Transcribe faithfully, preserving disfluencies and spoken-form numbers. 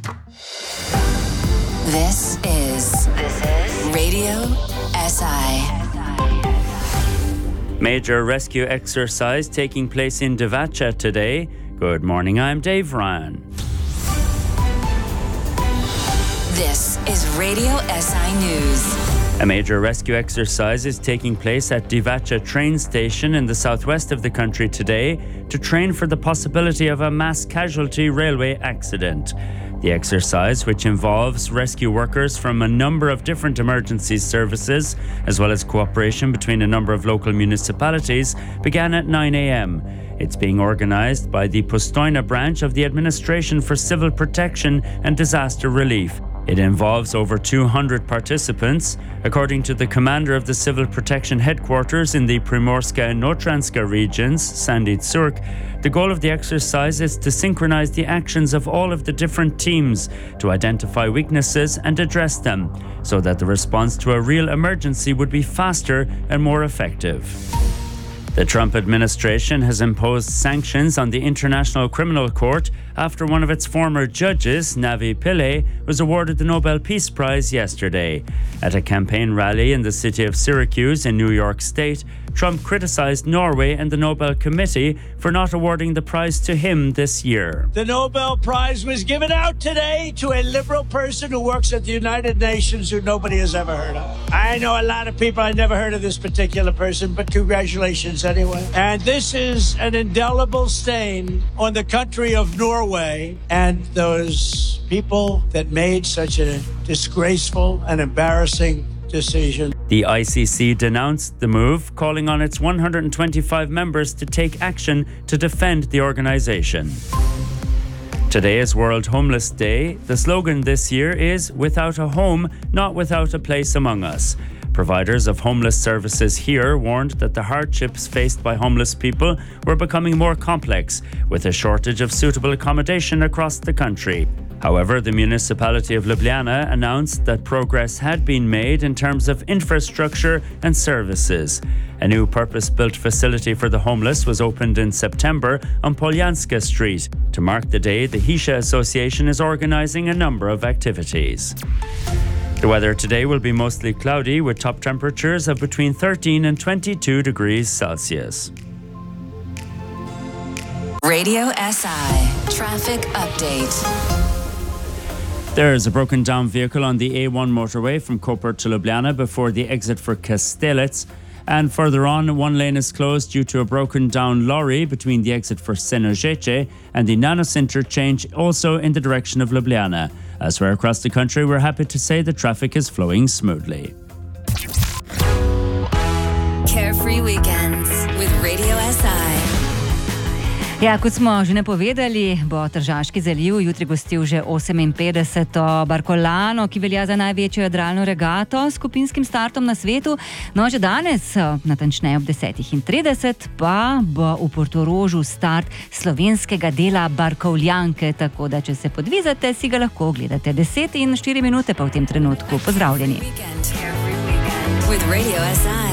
This is This is Radio S I. Major rescue exercise taking place in Divača today. Good morning, I'm Dave Ryan. This is Radio S I News. A major rescue exercise is taking place at Divača train station in the southwest of the country today to train for the possibility of a mass casualty railway accident. The exercise, which involves rescue workers from a number of different emergency services, as well as cooperation between a number of local municipalities, began at nine a.m. It's being organised by the Postojna branch of the Administration for Civil Protection and Disaster Relief. It involves over two hundred participants. According to the commander of the Civil Protection Headquarters in the Primorska and Notranska regions, Sandy Tsurk, the goal of the exercise is to synchronize the actions of all of the different teams to identify weaknesses and address them, so that the response to a real emergency would be faster and more effective. The Trump administration has imposed sanctions on the International Criminal Court after one of its former judges, Navi Pillay, was awarded the Nobel Peace Prize yesterday. At a campaign rally in the city of Syracuse in New York State, Trump criticized Norway and the Nobel Committee for not awarding the prize to him this year. The Nobel Prize was given out today to a liberal person who works at the United Nations who nobody has ever heard of. I know a lot of people, I never heard of this particular person, but congratulations anyway. And this is an indelible stain on the country of Norway and those people that made such a disgraceful and embarrassing decision. The I C C denounced the move, calling on its one hundred twenty-five members to take action to defend the organization. Today is World Homeless Day. The slogan this year is, "Without a home, not without a place among us." Providers of homeless services here warned that the hardships faced by homeless people were becoming more complex, with a shortage of suitable accommodation across the country. However, the municipality of Ljubljana announced that progress had been made in terms of infrastructure and services. A new purpose-built facility for the homeless was opened in September on Poljanska Street. To mark the day, the Hisha Association is organising a number of activities. The weather today will be mostly cloudy with top temperatures of between thirteen and twenty-two degrees Celsius. Radio S I Traffic Update. There is a broken down vehicle on the A one motorway from Koper to Ljubljana before the exit for Kastelec. And further on, one lane is closed due to a broken down lorry between the exit for Senožeče and the Nanos interchange, also in the direction of Ljubljana. Elsewhere across the country, we're happy to say the traffic is flowing smoothly. Carefree Weekends with Radio S I. Ja, kot smo že napovedali, bo Tržaški zaliv jutri gostil že oseminpetdeseto Barkolano, ki velja za največjo jadralno regato s skupinskim startom na svetu. No, že danes, natančneje ob desetih trideset, pa bo v Portorožu start slovenskega dela Barkovljanke, tako da če se podvizate, si ga lahko ogledate. Deset in štiri minute pa v tem trenutku. Pozdravljeni. Weekend, Carefree Weekend with Radio S I.